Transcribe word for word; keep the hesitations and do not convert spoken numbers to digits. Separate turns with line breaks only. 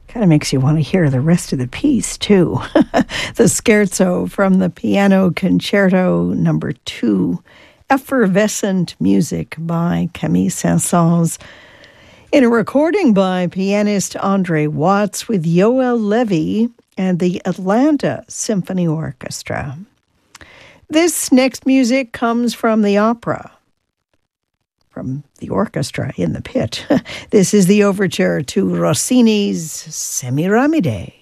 Kind of makes you want to hear the rest of the piece, too. The scherzo from the Piano Concerto number two, Effervescent Music by Camille Saint-Saëns, in a recording by pianist Andre Watts with Yoel Levy and the Atlanta Symphony Orchestra. This next music comes from the opera, from the orchestra in the pit. This is the overture to Rossini's Semiramide.